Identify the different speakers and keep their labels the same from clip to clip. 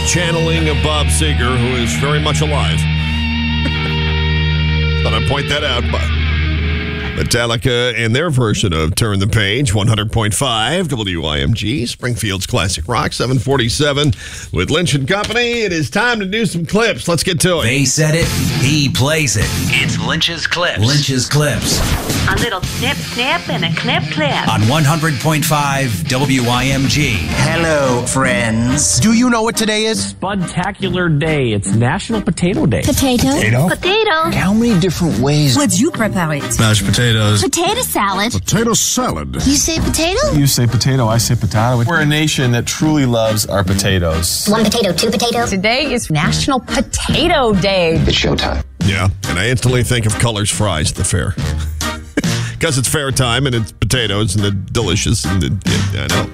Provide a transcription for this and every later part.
Speaker 1: channeling of Bob Seger, who is very much alive. Thought I'd point that out, but Metallica and their version of Turn the Page, 100.5 WIMG, Springfield's Classic Rock, 747 with Lynch and Company. It is time to do some clips. Let's get to it.
Speaker 2: They said it, he plays it. It's Lynch's Clips. Lynch's Clips.
Speaker 3: A little snip, snip, and a clip, clip.
Speaker 2: On 100.5 WIMG.
Speaker 4: Hello, friends. Do you know what today is?
Speaker 5: Spudtacular Day. It's National Potato Day.
Speaker 6: Potato.
Speaker 4: How many different ways?
Speaker 6: Would you prepare it?
Speaker 7: Mashed potatoes.
Speaker 6: Potato salad.
Speaker 7: Potato salad.
Speaker 6: You say potato?
Speaker 7: You say potato, I say potato. We're a nation that truly loves our potatoes.
Speaker 6: One potato, two potatoes.
Speaker 8: Today is National Potato Day.
Speaker 4: It's showtime.
Speaker 1: Yeah, and I instantly think of Colors Fries at the fair. Because it's fair time, and it's potatoes, and they're delicious, and I know.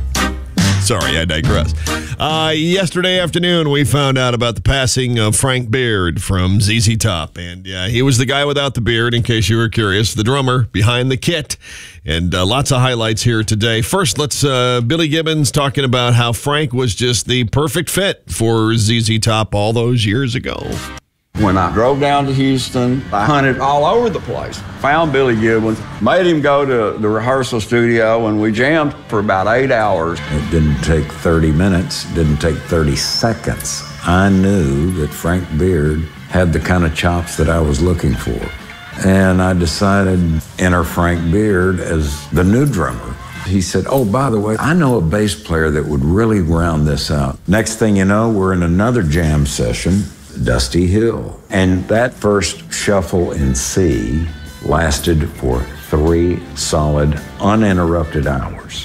Speaker 1: Sorry, I digress. Yesterday afternoon, we found out about the passing of Frank Beard from ZZ Top. And he was the guy without the beard, in case you were curious, the drummer behind the kit. And lots of highlights here today. First, let's Billy Gibbons talking about how Frank was just the perfect fit for ZZ Top all those years ago.
Speaker 9: When I drove down to Houston, I hunted all over the place. Found Billy Gibbons, made him go to the rehearsal studio, and we jammed for about 8 hours.
Speaker 10: It didn't take 30 minutes, didn't take 30 seconds. I knew that Frank Beard had the kind of chops that I was looking for. And I decided to enter Frank Beard as the new drummer. He said, oh, by the way, I know a bass player that would really round this out. Next thing you know, we're in another jam session. Dusty Hill. And that first shuffle in C lasted for 3 solid, uninterrupted hours.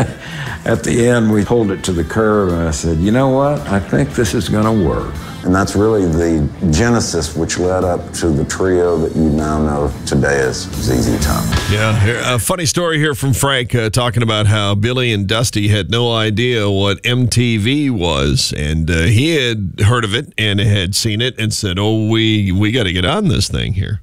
Speaker 10: At the end, we pulled it to the curb, and I said, you know what? I think this is going to work.
Speaker 11: And that's really the genesis which led up to the trio that you now know today as ZZ Top.
Speaker 1: Yeah, a funny story here from Frank talking about how Billy and Dusty had no idea what MTV was, and he had heard of it and had seen it and said, oh, we got to get on this thing here.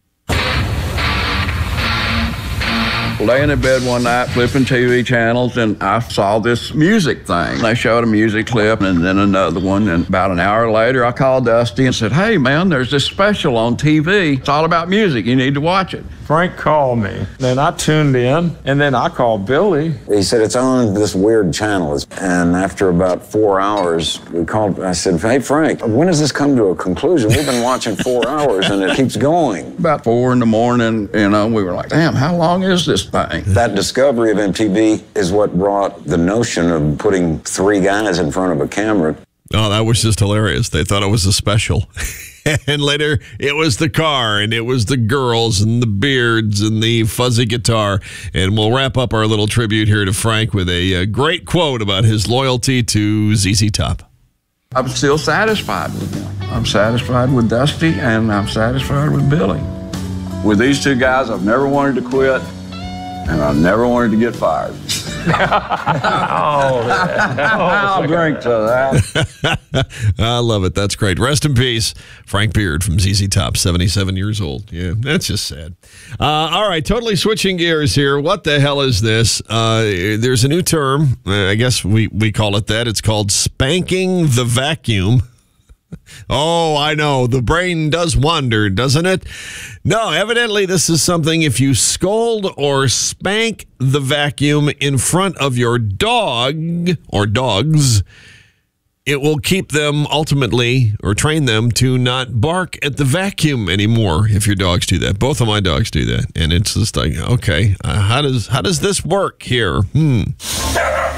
Speaker 9: Laying in bed one night, flipping TV channels, and I saw this music thing. They showed a music clip and then another one, and about an hour later, I called Dusty and said, hey, man, there's this special on TV. It's all about music. You need to watch it.
Speaker 12: Frank called me. Then I tuned in, and then I called Billy.
Speaker 11: He said, it's on this weird channel. And after about 4 hours, we called. I said, hey, Frank, when does this come to a conclusion? We've been watching 4 hours, and it keeps going.
Speaker 9: About 4 in the morning, we were like, damn, how long is this thing?
Speaker 11: That discovery of MTV is what brought the notion of putting 3 guys in front of a camera.
Speaker 1: Oh, that was just hilarious. They thought it was a special. And later, it was the car, and it was the girls, and the beards, and the fuzzy guitar. And we'll wrap up our little tribute here to Frank with a great quote about his loyalty to ZZ Top.
Speaker 9: I'm still satisfied with them. I'm satisfied with Dusty, and I'm satisfied with Billy. With these 2 guys, I've never wanted to quit, and I never wanted to get fired. I'll drink to that.
Speaker 1: I love it. That's great. Rest in peace, Frank Beard from ZZ Top, 77 years old. Yeah, that's just sad. All right, totally switching gears here. What the hell is this? There's a new term. I guess we call it that. It's called spanking the vacuum. Oh, I know. The brain does wander, doesn't it? No, evidently this is something if you scold or spank the vacuum in front of your dog or dogs, it will keep them ultimately or train them to not bark at the vacuum anymore if your dogs do that. Both of my dogs do that. And it's just like, okay, how does this work here?